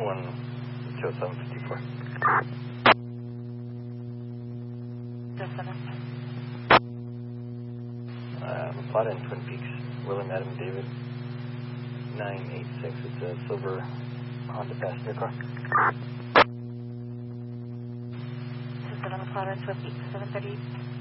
12754. 07. La Plata in Twin Peaks. William Adam David 986. It's a silver Honda passenger car. 27 La Plata, Twin Peaks, 7:30.